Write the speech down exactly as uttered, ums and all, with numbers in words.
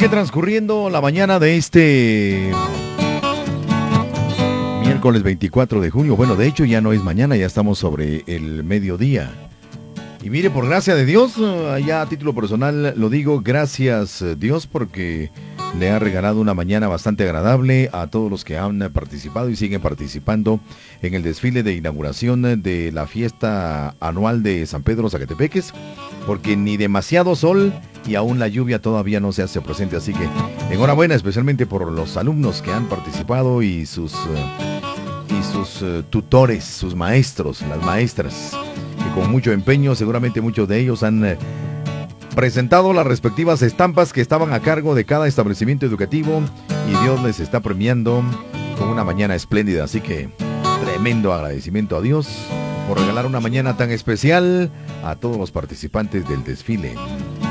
Sigue transcurriendo la mañana de este miércoles veinticuatro de junio. Bueno, de hecho ya no es mañana, ya estamos sobre el mediodía. Y mire, por gracia de Dios, ya a título personal lo digo, gracias Dios, porque le ha regalado una mañana bastante agradable a todos los que han participado y siguen participando en el desfile de inauguración de la fiesta anual de San Pedro Zacatepeques, porque ni demasiado sol y aún la lluvia todavía no se hace presente, así que enhorabuena especialmente por los alumnos que han participado y sus, uh, y sus uh, tutores, sus maestros, las maestras, que con mucho empeño seguramente muchos de ellos han uh, presentado las respectivas estampas que estaban a cargo de cada establecimiento educativo y Dios les está premiando con una mañana espléndida, así que tremendo agradecimiento a Dios por regalar una mañana tan especial a todos los participantes del desfile.